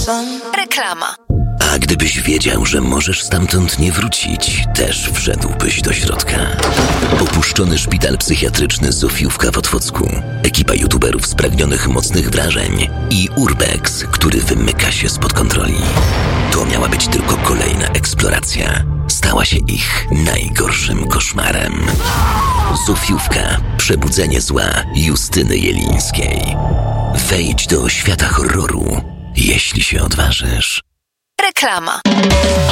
Reklama. A gdybyś wiedział, że możesz stamtąd nie wrócić, też wszedłbyś do środka. Opuszczony szpital psychiatryczny Zofiówka w Otwocku, ekipa youtuberów spragnionych mocnych wrażeń i urbex, który wymyka się spod kontroli. To miała być tylko kolejna eksploracja. Stała się ich najgorszym koszmarem. Zofiówka. Przebudzenie zła Justyny Jelińskiej. Wejdź do świata horroru, jeśli się odważysz. Reklama.